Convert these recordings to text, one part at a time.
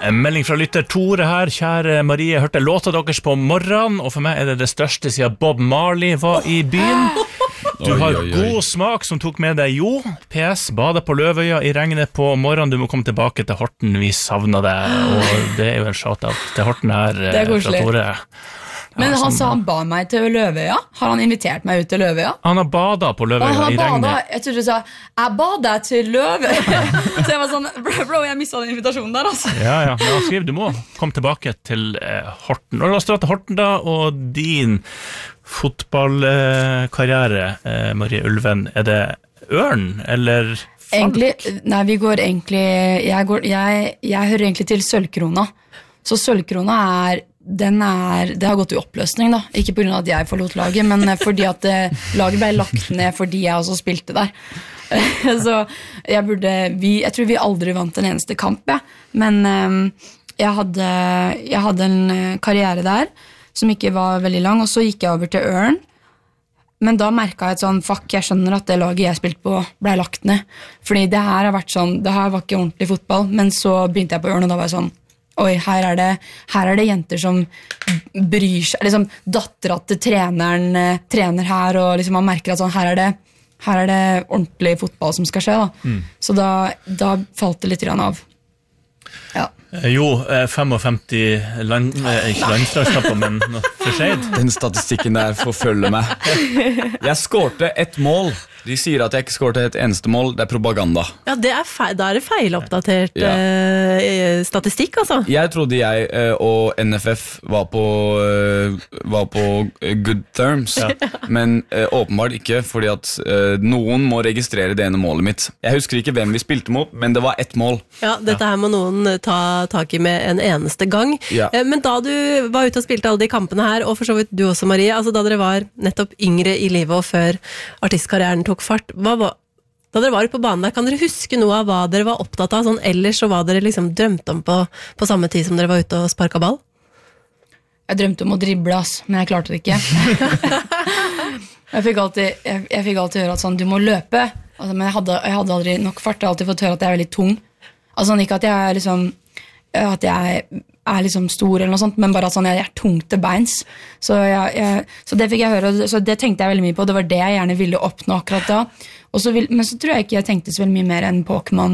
En melding fra lytter Tore her. Kjære Marie, jeg hørte låta deres på morgenen, og for meg er det største siden Bob Marley var i byen. Du har god smak som tok med deg jo. PS, bade på Løvøya i regnet på morgenen. Du må komme tilbake til Horten, vi savner deg. Og det er jo en shout-out til Horten her fra Tore. Men han sa han ba meg til Løvøya. Har han invitert meg ut til Løvøya? Han har badet på Løvøya i regnet. Jeg trodde du sa, jeg badet til Løvøya. Så jeg var sånn, bro, jeg mistet den invitasjonen der, altså. Ja, men han skriver, du må komme tilbake til Horten. Og la oss dra til Horten da, og din fotballkarriere, Marie Ulven, er det Ørn, eller Falk? Egentlig, nei, vi går egentlig, jeg hører egentlig til Sølvkrona. Så Sølvkrona det har gått i oppløsning da, ikke på grunn av at jeg forlot laget, men fordi at laget ble lagt ned fordi jeg også spilte der. Så jeg tror vi aldri vant en eneste kamp, men jeg hadde en karriere der som ikke var veldig lang, og så gikk jeg over til Ørn. Men da merket jeg et sånn, jeg skjønner at det laget jeg spilte på ble lagt ned, fordi det her har vært sånn, det her var ikke ordentlig fotball, men så begynte jeg på Ørn, og da var jeg sånn, oi, her er det jenter som bryr seg, liksom datteren til treneren trener her, og liksom man merker at sånn, her er det ordentlig fotball som skal skje da. Så da falt det litt grann av. Ja. Jo, 55 ikke landslagskamper, men for seg. Den statistikken der forfølger meg. Jeg skårte et mål. De sier at jeg ikke skårte et eneste mål. Det er propaganda. Ja, da er det feiloppdatert statistikk, altså. Jeg trodde jeg og NFF var på good terms, men åpenbart ikke, fordi at noen må registrere det ene målet mitt. Jeg husker ikke hvem vi spilte mot, men det var ett mål. Ja, dette her må noen ta tak i med en eneste gang. Ja. Men da du var ute og spilte alle de kampene her, og for så vidt du også, Marie, altså da dere var nettopp yngre i livet og før artistkarrieren tok fart, da dere var ute på banen der, kan dere huske noe av hva dere var opptatt av, sånn ellers, og hva dere liksom drømte om på samme tid som dere var ute og sparket ball? Jeg drømte om å drible, men jeg klarte det ikke. Jeg fikk alltid høre at sånn, du må løpe, altså, men jeg hadde aldri nok fart. Jeg har alltid fått høre at jeg er veldig tung. Altså ikke at jeg er liksom stor eller noe sånt, men bare at sånn, jeg er tungt til beins. Så det fikk jeg høre, så det tenkte jeg veldig mye på. Det var det jeg gjerne ville oppnå akkurat da. Men så tror jeg ikke jeg tenkte så veldig mye mer enn Pokémon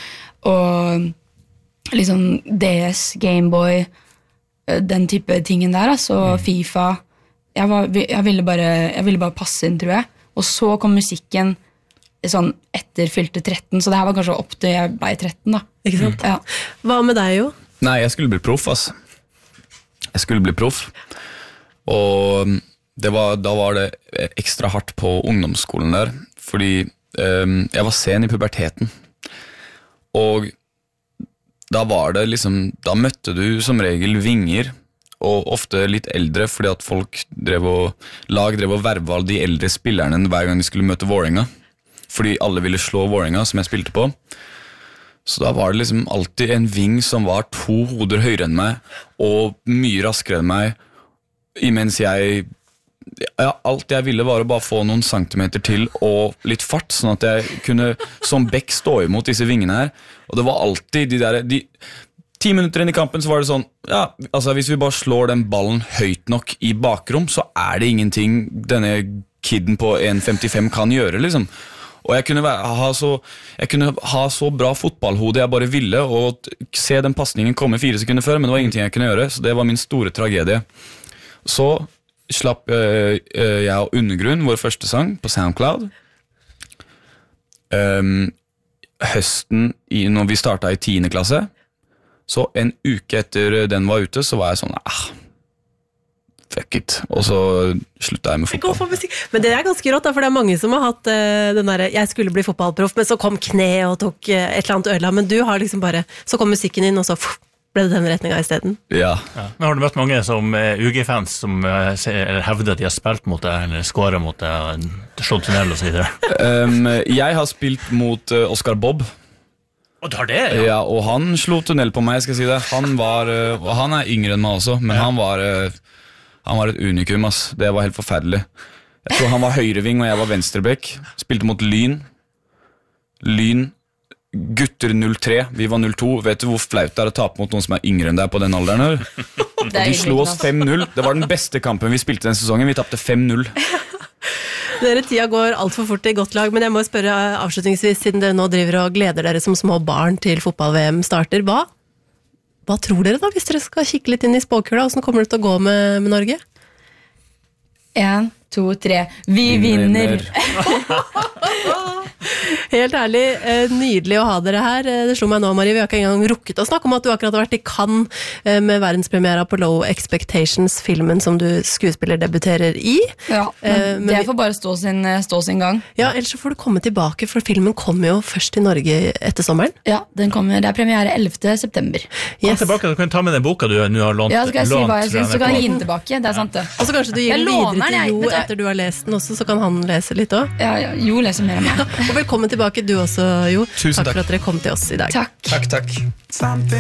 og liksom DS, Gameboy, den type tingen der, altså FIFA. Jeg ville bare passe inn, tror jeg. Og så kom musikken sånn etter fylte 13, så det her var kanskje opp til jeg ble 13 da. Ikke sant? Ja. Hva med deg, jo? Nei, jeg skulle bli proff, ass. Jeg skulle bli proff. Og da var det ekstra hardt på ungdomsskolen der, fordi jeg var sen i puberteten. Og da var det liksom, da møtte du som regel vinger, og ofte litt eldre, fordi at lag drev og verva alle de eldre spillerne hver gang de skulle møte Vålerenga. Fordi alle ville slå Vålerenga, som jeg spilte på. Så da var det liksom alltid en ving som var 2 hoder høyere enn meg, og mye raskere enn meg, imens alt jeg ville var å bare få noen centimeter til og litt fart, sånn at jeg kunne som bekk stå imot disse vingene her. Og det var alltid 10 minutter inn i kampen så var det sånn, ja, altså hvis vi bare slår den ballen høyt nok i bakrom, så er det ingenting denne kidden på 1,55 kan gjøre, liksom. Og jeg kunne ha så bra fotballhode jeg bare ville, og se den passningen komme 4 sekunder før, men det var ingenting jeg kunne gjøre, så det var min store tragedie. Så slapp jeg og Undergrunn vår første sang på SoundCloud. Høsten, når vi startet i 10. klasse, så en uke etter den var ute, så var jeg sånn, fuck it, og så sluttet jeg med fotball. Men det er ganske rått da, for det er mange som har hatt den der, jeg skulle bli fotballproff, men så kom kne og tok et eller annet øla, men du har liksom bare, så kom musikken inn, og så ble det den retningen i stedet. Ja. Men har du møtt mange som UG-fans som hevder at de har spilt mot deg, eller skåret mot deg, slått tunnel og så videre? Jeg har spilt mot Oscar Bob. Og du har det, ja? Ja, og han slo tunnel på meg, skal jeg si det. Han er yngre enn meg også, men han var et unikum, ass. Det var helt forferdelig. Jeg tror han var høyreving, og jeg var venstrebekk. Spilte mot Lyn. Lyn gutter 03, vi var 02. Vet du hvor flaut det å tape mot noen som yngre enn deg på den alderen? De slo oss 5-0. Det var den beste kampen vi spilte den sesongen. Vi tapte 5-0. Dere, tida går alt for fort i godt lag, men jeg må spørre avslutningsvis, siden dere nå driver og gleder dere som små barn til fotball-VM starter, hva tror dere da, hvis dere skal kikke litt inn i spåkula? Hvordan kommer det til å gå med Norge? 1, 2, 3. Vi vinner! Helt ærlig, nydelig å ha dere her. Det slo meg nå, Marie, vi har ikke engang rukket å snakke om at du akkurat har vært i Cannes med verdenspremiere på Low Expectations, filmen som du skuespillerdebuterer i. Ja, men det får bare stå sin gang. Ja, ellers så får du komme tilbake, for filmen kommer jo først til Norge etter sommeren. Ja, det er premiere 11. september. Kom tilbake, du kan ta med den boka du nå har lånt. Ja, skal jeg si hva jeg synes, så kan jeg gi den tilbake, det er sant det. Og så kanskje du gir den videre til Jo etter du har lest den også, så kan han lese litt også. Ja, Jo leser mer enn meg. Og velkommen tilbake du også, Jo. Tusen takk. For at dere kom til oss i dag. Takk. Takk.